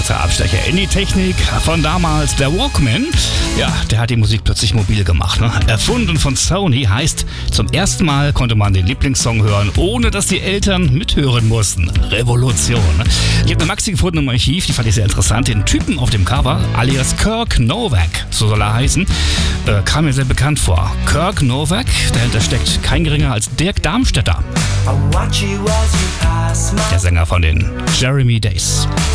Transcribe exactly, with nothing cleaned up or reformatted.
kurzer Abstecher in die Technik von damals. Der Walkman, ja, der hat die Musik plötzlich mobil gemacht. Ne? Erfunden von Sony heißt, zum ersten Mal konnte man den Lieblingssong hören, ohne dass die Eltern mithören mussten. Revolution. Ne? Ich habe eine Maxi gefunden im Archiv, die fand ich sehr interessant. Den Typen auf dem Cover, alias Kirk Novak, so soll er heißen, äh, kam mir sehr bekannt vor. Kirk Novak, dahinter steckt kein geringer als Dirk Darmstädter. Der Sänger von den Jeremy Days.